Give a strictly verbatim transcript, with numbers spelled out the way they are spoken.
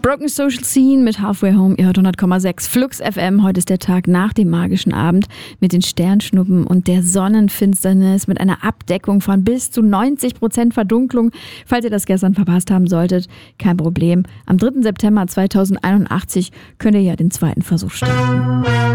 Broken Social Scene mit Halfway Home, ihr hört hundert Komma sechs Flux F M. Heute ist der Tag nach dem magischen Abend mit den Sternschnuppen und der Sonnenfinsternis mit einer Abdeckung von bis zu neunzig Prozent Verdunklung. Falls ihr das gestern verpasst haben solltet, kein Problem. Am dritten September zweitausendeinundachtzig könnt ihr ja den zweiten Versuch starten.